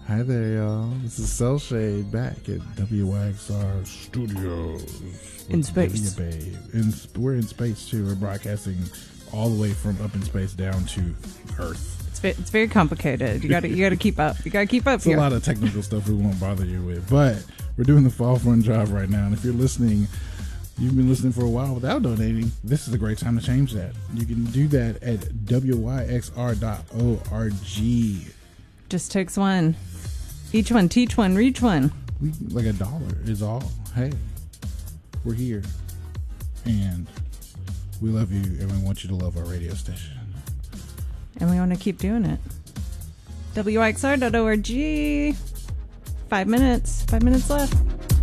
Hi there, y'all. This is Cell Shade back at WYXR Studios. In space. Babe. We're in space, too. We're broadcasting all the way from up in space down to Earth. It's very complicated. You got to keep up. You got to keep up. It's a lot of technical stuff we won't bother you with. But we're doing the Fall Fun Drive right now. And if you're listening, you've been listening for a while without donating, this is a great time to change that. You can do that at WYXR.org. Just takes one. Each one, teach one, reach one. Like $1 is all. Hey, we're here. And we love you, and we want you to love our radio station. And we want to keep doing it. WYXR.org. 5 minutes. 5 minutes left.